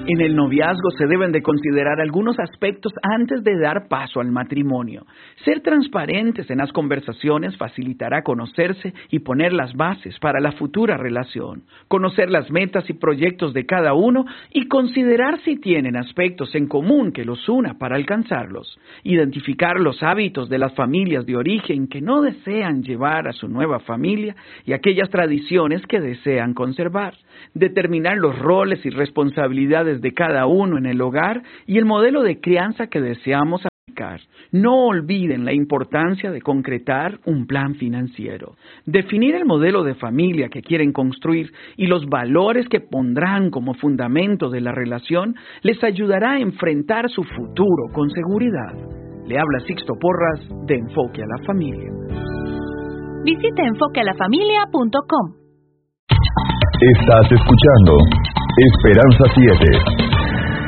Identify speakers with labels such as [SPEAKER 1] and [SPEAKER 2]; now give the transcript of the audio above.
[SPEAKER 1] En el noviazgo se deben de considerar algunos aspectos antes de dar paso al matrimonio. Ser transparentes en las conversaciones facilitará conocerse y poner las bases para la futura relación. Conocer las metas y proyectos de cada uno y considerar si tienen aspectos en común que los una para alcanzarlos. Identificar los hábitos de las familias de origen que no desean llevar a su nueva familia y aquellas tradiciones que desean conservar. Determinar los roles y responsabilidades de cada uno en el hogar y el modelo de crianza que deseamos aplicar. No olviden la importancia de concretar un plan financiero. Definir el modelo de familia que quieren construir y los valores que pondrán como fundamento de la relación les ayudará a enfrentar su futuro con seguridad. Le habla Sixto Porras de Enfoque a la Familia.
[SPEAKER 2] Visite enfoquealafamilia.com.
[SPEAKER 3] Estás escuchando Esperanza 7.